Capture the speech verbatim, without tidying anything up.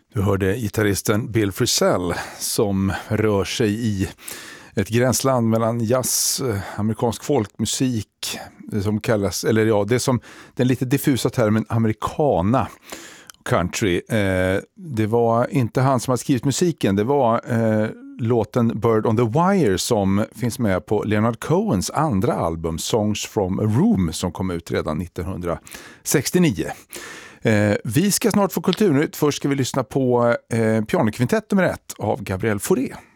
Du hörde gitarristen Bill Frisell som rör sig i ett gränsland mellan jazz, amerikansk folkmusik, det som kallas, eller ja, det som den lite diffusa termen americana country. Eh, det var inte han som hade skrivit musiken, det var eh, låten Bird on the Wire som finns med på Leonard Cohens andra album Songs from a Room som kom ut redan nittonhundrasextionio. Eh, vi ska snart få Kulturnytt. Först ska vi lyssna på eh, pianokvintett nummer ett av Gabriel Fauré.